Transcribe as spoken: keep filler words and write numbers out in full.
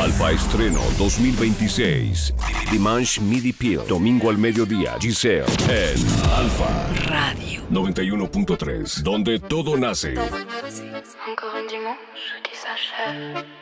Alfa Estreno dos mil veintiséis. Dimanche Midi Peel. Domingo al mediodía. Giselle en Alfa Radio noventa y uno punto tres. Donde todo nace. Encore un dimanche qui s'achève.